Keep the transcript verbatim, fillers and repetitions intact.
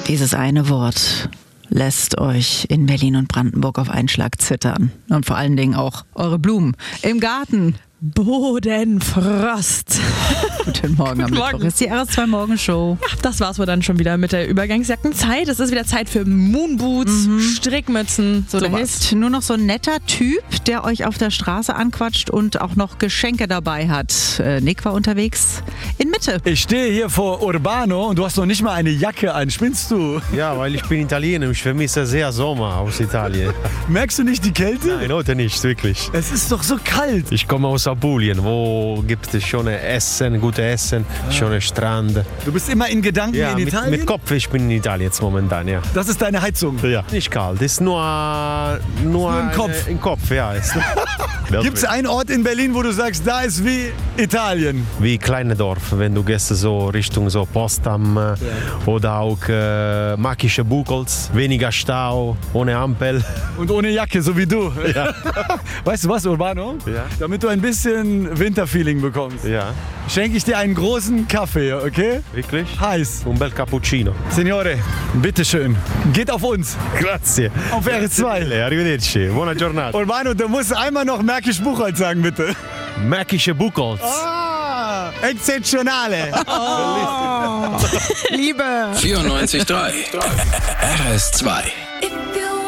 Dieses eine Wort lässt euch in Berlin und Brandenburg auf einen Schlag zittern. Und vor allen Dingen auch eure Blumen im Garten. Bodenfrost. Guten Morgen am Mittwoch. Ist die R S zwei Morgenshow. Ja, das war's wohl dann schon wieder mit der Übergangsjackenzeit. Es ist wieder Zeit für Moonboots, mhm. Strickmützen, so Du bist nur noch so ein netter Typ, der euch auf der Straße anquatscht und auch noch Geschenke dabei hat. Äh, Nick war unterwegs in Mitte. Ich stehe hier vor Urbano und du hast noch nicht mal eine Jacke an. Spinnst du? Ja, weil ich bin Italiener. Ich vermisse sehr Sommer aus Italien. Merkst du nicht die Kälte? Nein, heute nicht, wirklich. Es ist doch so kalt. Ich komme aus Apulien, wo gibt es schöne Essen, gute Essen, ah. schöne Strand. Du bist immer in Gedanken ja, in mit, Italien? mit Kopf, ich bin in Italien jetzt momentan, ja. Das ist deine Heizung? Ja. Nicht kalt, ist nur, nur, nur im Kopf. Im Kopf, ja. Gibt es einen Ort in Berlin, wo du sagst, da ist wie Italien? Wie kleine Dorf, wenn du gehst so Richtung so Potsdam ja. oder auch äh, Märkische Buchholz, weniger Stau, ohne Ampel. Und ohne Jacke, so wie du. Ja. Weißt du was, Urbano? Ja. Damit du ein bisschen Winterfeeling bekommst, ja. schenke ich dir einen großen Kaffee, okay? Wirklich? Heiß. Un bel cappuccino. Signore, bitteschön. Geht auf uns. Grazie. Auf R S zwei. Arrivederci. Buona giornata. Urbano, du musst einmal noch Märkisch Buchholz sagen, bitte. Märkische Buchholz. Ah, eccezionale. Oh, Liebe. vierundneunzig Komma drei R S zwei